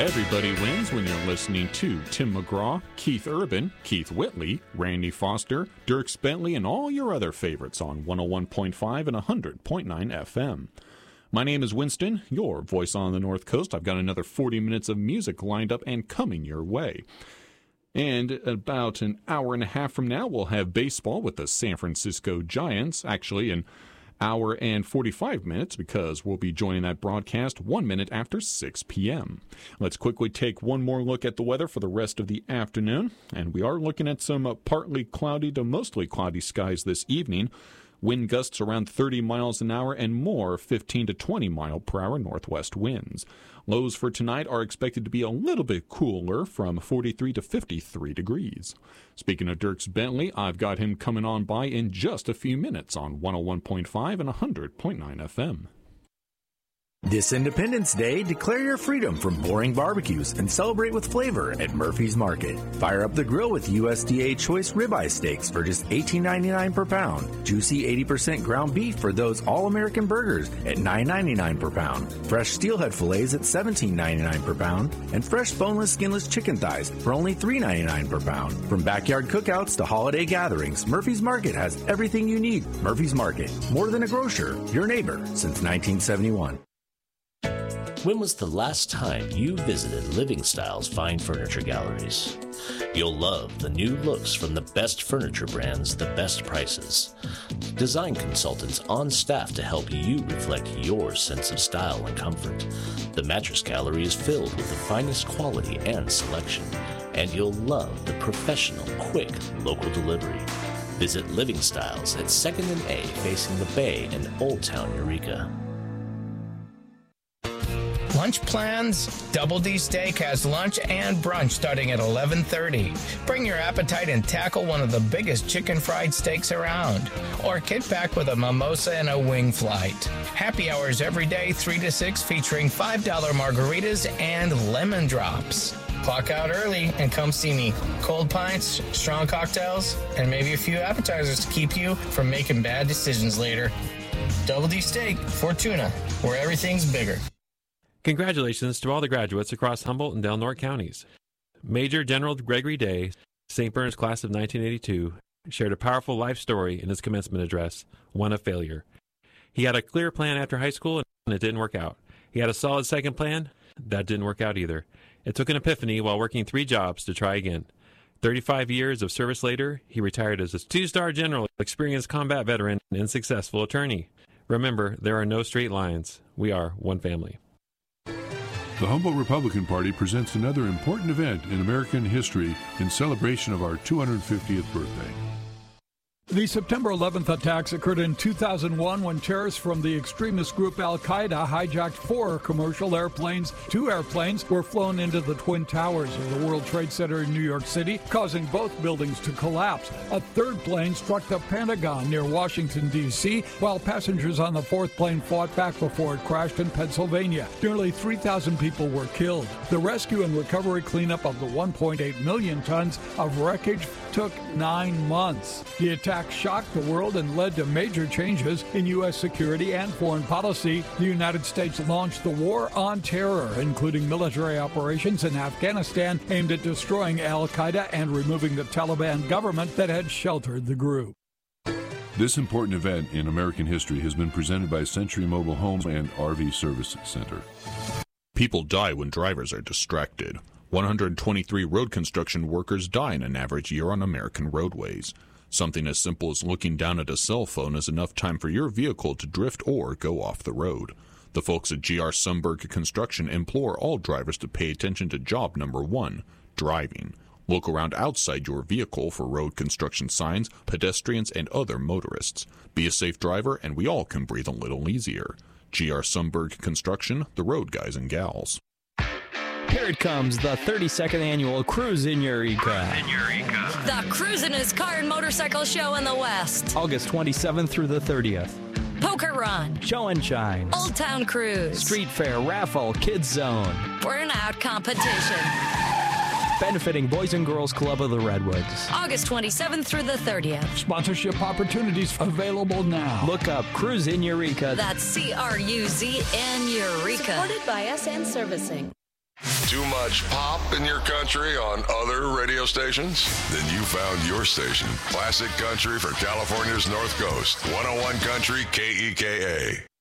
Everybody wins when you're listening to Tim McGraw, Keith Urban, Keith Whitley, Randy Foster, Dierks Bentley, and all your other favorites on 101.5 and 100.9 FM. My name is Winston, your voice on the North Coast. I've got another 40 minutes of music lined up and coming your way. And about an hour and a half from now, we'll have baseball with the San Francisco Giants. Actually, an hour and 45 minutes, because we'll be joining that broadcast 1 minute after 6 p.m. Let's quickly take one more look at the weather for the rest of the afternoon. And we are looking at some partly cloudy to mostly cloudy skies this evening. Wind gusts around 30 miles an hour and more 15 to 20 mile per hour northwest winds. Lows for tonight are expected to be a little bit cooler, from 43 to 53 degrees. Speaking of Dierks Bentley, I've got him coming on by in just a few minutes on 101.5 and 100.9 FM. This Independence Day, declare your freedom from boring barbecues and celebrate with flavor at Murphy's Market. Fire up the grill with USDA Choice Ribeye Steaks for just $18.99 per pound. Juicy 80% ground beef for those all-American burgers at $9.99 per pound. Fresh steelhead fillets at $17.99 per pound. And fresh boneless, skinless chicken thighs for only $3.99 per pound. From backyard cookouts to holiday gatherings, Murphy's Market has everything you need. Murphy's Market, more than a grocer, your neighbor since 1971. When was the last time you visited Living Style's fine furniture galleries? You'll love the new looks from the best furniture brands, the best prices. Design consultants on staff to help you reflect your sense of style and comfort. The mattress gallery is filled with the finest quality and selection, and you'll love the professional, quick, local delivery. Visit Living Styles at 2nd and A, facing the Bay in Old Town, Eureka. Lunch plans? Double D Steak has lunch and brunch starting at 11:30. Bring your appetite and tackle one of the biggest chicken fried steaks around. Or kit back with a mimosa and a wing flight. Happy hours every day, 3 to 6, featuring $5 margaritas and lemon drops. Clock out early and come see me. Cold pints, strong cocktails, and maybe a few appetizers to keep you from making bad decisions later. Double D Steak, Fortuna, where everything's bigger. Congratulations to all the graduates across Humboldt and Del Norte counties. Major General Gregory Day, St. Bernard's class of 1982, shared a powerful life story in his commencement address, one of failure. He had a clear plan after high school, and it didn't work out. He had a solid second plan. That didn't work out either. It took an epiphany while working 3 jobs to try again. 35 years of service later, he retired as a 2-star general, experienced combat veteran, and successful attorney. Remember, there are no straight lines. We are one family. The Humboldt Republican Party presents another important event in American history in celebration of our 250th birthday. The September 11th attacks occurred in 2001 when terrorists from the extremist group Al-Qaeda hijacked 4 commercial airplanes. 2 airplanes were flown into the Twin Towers of the World Trade Center in New York City, causing both buildings to collapse. A 3rd plane struck the Pentagon near Washington, D.C., while passengers on the 4th plane fought back before it crashed in Pennsylvania. Nearly 3,000 people were killed. The rescue and recovery cleanup of the 1.8 million tons of wreckage took 9 months. The attack shocked the world and led to major changes in U.S. security and foreign policy. The United States launched the War on Terror, including military operations in Afghanistan aimed at destroying Al-Qaeda and removing the Taliban government that had sheltered the group. This important event in American history has been presented by Century Mobile Homes and RV Service Center. People die when drivers are distracted. 123 road construction workers die in an average year on American roadways. Something as simple as looking down at a cell phone is enough time for your vehicle to drift or go off the road. The folks at GR Sundberg Construction implore all drivers to pay attention to job number 1, driving. Look around outside your vehicle for road construction signs, pedestrians, and other motorists. Be a safe driver, and we all can breathe a little easier. GR Sundberg Construction, the road guys and gals. Here it comes, the 32nd annual Cruise in Eureka. The cruisin'est car and motorcycle show in the West. August 27th through the 30th. Poker Run. Show and Shine. Old Town Cruise. Street Fair, Raffle, Kids Zone. Burnout Competition. Benefiting Boys and Girls Club of the Redwoods. August 27th through the 30th. Sponsorship opportunities available now. Look up Cruise in Eureka. That's CRUZN Eureka. Supported by SN Servicing. Too much pop in your country on other radio stations? Then you found your station. Classic country for California's North Coast. 101 Country KEKA.